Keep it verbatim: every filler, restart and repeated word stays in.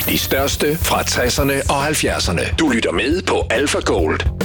De største fra tresserne og halvfjerdserne. Du lytter med på Alpha Gold.